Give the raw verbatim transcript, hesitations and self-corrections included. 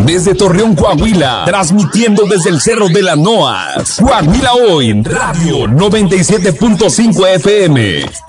desde Torreón, Coahuila, transmitiendo desde el Cerro de las Noas. Coahuila Hoy, Radio noventa y siete punto cinco F M.